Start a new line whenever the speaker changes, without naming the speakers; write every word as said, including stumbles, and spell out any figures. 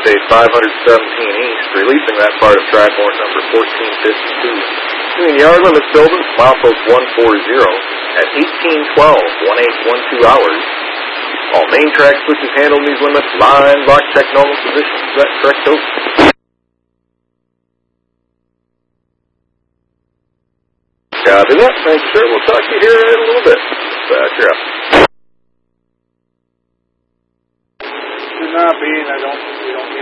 Interstate five seventeen East, releasing that part of track horn number fourteen fifty-two. Doing yard limits building, milepost one forty at eighteen twelve, eighteen twelve hours. All main track switches handle these limits. Line lock, check normal position, set, correct open. Copy that. Thanks, sir. We'll talk to you here in a little bit. Back here up.
Do not be, and I don't, we don't